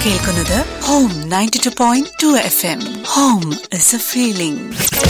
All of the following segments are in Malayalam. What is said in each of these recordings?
കേൾക്കുന്നത് home 92.2 FM. Home is A feeling.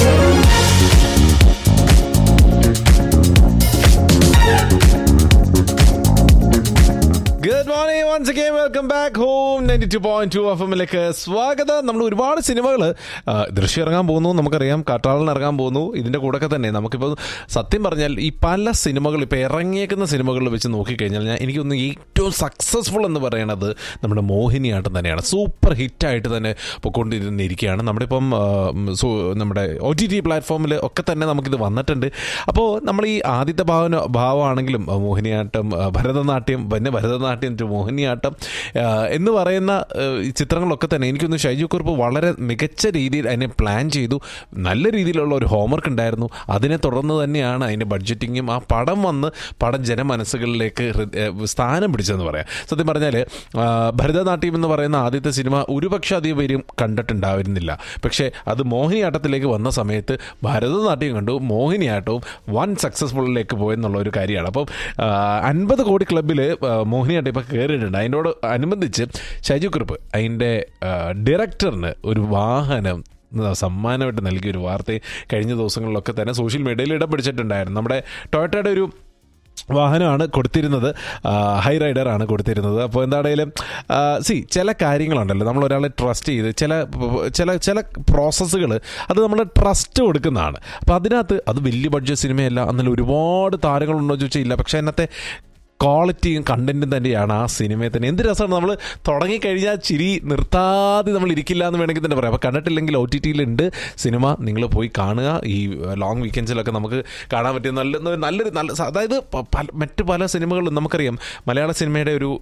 Good morning once again, welcome back home 92.2 FMലേക്ക് സ്വാഗതം. നമ്മൾ ഒരുപാട് സിനിമകൾ ദൃശ്യം ഇറങ്ങാൻ പോകുന്നു, നമുക്കറിയാം, കാട്ടാളൻ ഇറങ്ങാൻ പോകുന്നു. ഇതിൻ്റെ കൂടെ തന്നെ നമുക്കിപ്പോൾ സത്യം പറഞ്ഞാൽ ഈ പല സിനിമകൾ ഇപ്പോൾ ഇറങ്ങിയേക്കുന്ന സിനിമകളിൽ വെച്ച് നോക്കിക്കഴിഞ്ഞാൽ എനിക്കൊന്ന് ഏറ്റവും സക്സസ്ഫുൾ എന്ന് പറയുന്നത് നമ്മുടെ മോഹിനിയാട്ടം തന്നെയാണ്. സൂപ്പർ ഹിറ്റായിട്ട് തന്നെ പൊയ്ക്കൊണ്ടിരുന്നിരിക്കുകയാണ്. നമ്മുടെ ഇപ്പം നമ്മുടെ OTT പ്ലാറ്റ്ഫോമിൽ ഒക്കെ തന്നെ നമുക്കിത് വന്നിട്ടുണ്ട്. അപ്പോൾ നമ്മൾ ഈ ആദ്യത്തെ ഭാവമാണെങ്കിലും മോഹിനിയാട്ടം, ഭരതനാട്യം, പിന്നെ ഭരതനാട്യം മോഹിനിയാട്ടം എന്ന് പറയുന്ന ചിത്രങ്ങളൊക്കെ തന്നെ എനിക്കൊന്ന് ഷൈജു കുറുപ്പ് വളരെ മികച്ച രീതിയിൽ അതിനെ പ്ലാൻ ചെയ്തു. നല്ല രീതിയിലുള്ള ഒരു ഹോംവർക്ക് ഉണ്ടായിരുന്നു. അതിനെ തുടർന്ന് തന്നെയാണ് അതിൻ്റെ ബഡ്ജറ്റിങ്ങും ആ പടം ജനമനസ്സുകളിലേക്ക് സ്ഥാനം പിടിച്ചതെന്ന് പറയാം. സത്യം പറഞ്ഞാൽ ഭരതനാട്യം എന്ന് പറയുന്ന ആദ്യത്തെ സിനിമ ഒരുപക്ഷെ അധികം പേരും കണ്ടിട്ടുണ്ടായിരുന്നില്ല. പക്ഷേ അത് മോഹിനിയാട്ടത്തിലേക്ക് വന്ന സമയത്ത് ഭരതനാട്യം കണ്ടു, മോഹിനിയാട്ടവും വൺ സക്സസ്ഫുള്ളിലേക്ക് പോയെന്നുള്ള ഒരു കാര്യമാണ്. അപ്പം 50 കോടി ക്ലബ്ബിൽ മോഹിനിയാട്ടം ഇപ്പോൾ കയറിയിട്ടുണ്ട്. അതിനോട് അനുബന്ധിച്ച് ഷൈജു കുറുപ്പ് അതിൻ്റെ ഡയറക്ടറിന് ഒരു വാഹനം സമ്മാനമായിട്ട് നൽകിയൊരു വാർത്ത കഴിഞ്ഞ ദിവസങ്ങളിലൊക്കെ തന്നെ സോഷ്യൽ മീഡിയയിൽ ഇടം പിടിച്ചിട്ടുണ്ടായിരുന്നു. നമ്മുടെ ടൊയോട്ടയുടെ ഒരു വാഹനമാണ് കൊടുത്തിരുന്നത്, ഹൈ റൈഡറാണ് കൊടുത്തിരുന്നത്. അപ്പോൾ എന്താണേലും ചില കാര്യങ്ങളുണ്ടല്ലോ, നമ്മൾ ഒരാളെ ട്രസ്റ്റ് ചെയ്ത് ചില പ്രോസസ്സുകൾ അത് നമ്മൾ ട്രസ്റ്റ് കൊടുക്കുന്നതാണ്. അപ്പോൾ അതിനകത്ത് അത് വലിയ ബഡ്ജറ്റ് സിനിമയല്ല, എന്നാലും ഒരുപാട് താരങ്ങളുണ്ടോ ചോദിച്ചാൽ ഇല്ല. പക്ഷേ അതിനകത്തെ ക്വാളിറ്റിയും കണ്ടൻറ്റും തന്നെയാണ് ആ സിനിമയെ തന്നെ. എന്ത് രസമാണ്, നമ്മൾ തുടങ്ങിക്കഴിഞ്ഞാൽ ചിരി നിർത്താതെ നമ്മൾ ഇരിക്കില്ല എന്ന് വേണമെങ്കിൽ തന്നെ പറയാം. അപ്പോൾ കണ്ടിട്ടില്ലെങ്കിൽ OTTയിലുണ്ട് സിനിമ, നിങ്ങൾ പോയി കാണുക. ഈ ലോങ് വീക്കെൻഡ്സിലൊക്കെ നമുക്ക് കാണാൻ പറ്റിയ നല്ലൊരു അതായത് മറ്റ് പല സിനിമകളും നമുക്കറിയാം. മലയാള സിനിമയുടെ ഒരു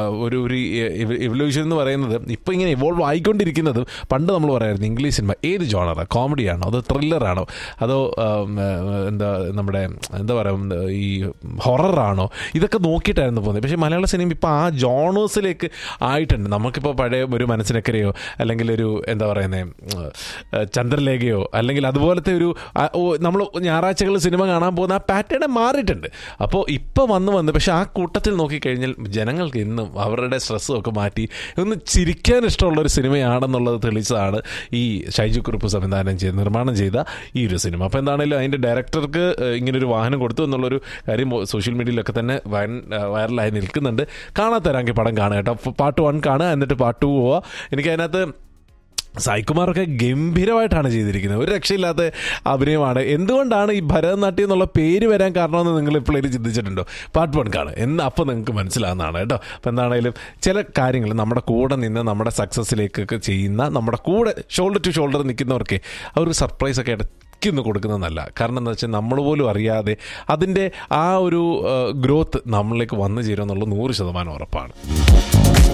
എവല്യൂഷൻ എന്ന് പറയുന്നത് ഇപ്പോൾ ഇങ്ങനെ ഇവോൾവ് ആയിക്കൊണ്ടിരിക്കുന്നത്. പണ്ട് നമ്മൾ പറയായിരുന്നു ഇംഗ്ലീഷ് സിനിമ ഏത് ജോണറാണ്, കോമഡിയാണോ അതോ ത്രില്ലറാണോ അതോ എന്താ പറയുക ഈ ഹൊററാണോ, ഇതൊക്കെ നോക്കിയിട്ടായിരുന്നു പോകുന്നത്. പക്ഷേ മലയാള സിനിമ ഇപ്പോൾ ആ ജോണേഴ്സിലേക്ക് ആയിട്ടുണ്ട്. നമുക്കിപ്പോൾ പഴയ ഒരു മനസ്സിനക്കരയോ അല്ലെങ്കിൽ ഒരു എന്താ പറയുന്നത് ചന്ദ്രലേഖയോ അല്ലെങ്കിൽ അതുപോലത്തെ ഒരു നമ്മൾ ഞായറാഴ്ചകളിൽ സിനിമ കാണാൻ പോകുന്ന ആ പാറ്റേൺ മാറിയിട്ടുണ്ട്. അപ്പോൾ ഇപ്പോൾ വന്ന് പക്ഷേ ആ കൂട്ടത്തിൽ നോക്കിക്കഴിഞ്ഞാൽ ജനങ്ങൾക്ക് ഇന്നും അവരുടെ സ്ട്രെസ്സും ഒക്കെ മാറ്റി ഒന്ന് ചിരിക്കാൻ ഇഷ്ടമുള്ളൊരു സിനിമയാണെന്നുള്ളത് തെളിയിച്ചതാണ് ഈ ഷൈജു കുറുപ്പ് നിർമ്മാണം ചെയ്ത ഈ ഒരു സിനിമ. അപ്പോൾ എന്താണെങ്കിലും അതിൻ്റെ ഡയറക്ടർക്ക് ഇങ്ങനൊരു വാഹനം കൊടുത്തു എന്നുള്ളൊരു കാര്യം സോഷ്യൽ മീഡിയയിലൊക്കെ തന്നെ വൈറലായി നിൽക്കുന്നുണ്ട്. കാണാത്തരാങ്കിൽ പടം കാണുക കേട്ടോ. പാർട്ട് 1 കാണുക, എന്നിട്ട് പാർട്ട് 2 പോവുക. എനിക്കതിനകത്ത് സായികുമാറൊക്കെ ഗംഭീരമായിട്ടാണ് ചെയ്തിരിക്കുന്നത്. ഒരു രക്ഷയില്ലാത്ത അഭിനയമാണ്. എന്തുകൊണ്ടാണ് ഈ ഭരതനാട്യം എന്നുള്ള പേര് വരാൻ കാരണമെന്ന് നിങ്ങൾ എപ്പോഴേലും ചിന്തിച്ചിട്ടുണ്ടോ? പാർട്ട് 1 കാണുക, അപ്പോൾ നിങ്ങൾക്ക് മനസ്സിലാകുന്നതാണ് കേട്ടോ. അപ്പോൾ എന്താണെങ്കിലും ചില കാര്യങ്ങൾ നമ്മുടെ കൂടെ നിന്ന് നമ്മുടെ സക്സസ്സിലേക്കൊക്കെ ചെയ്യുന്ന, നമ്മുടെ കൂടെ ഷോൾഡർ ടു ഷോൾഡർ നിൽക്കുന്നവർക്ക് അവർക്ക് സർപ്രൈസൊക്കെ ഇടയ്ക്കൊന്ന് കൊടുക്കുന്നതല്ല. കാരണം എന്താ വെച്ചാൽ നമ്മൾ പോലും അറിയാതെ അതിൻ്റെ ആ ഒരു ഗ്രോത്ത് നമ്മളിലേക്ക് വന്നു ചേരുമെന്നുള്ള 100% ഉറപ്പാണ്.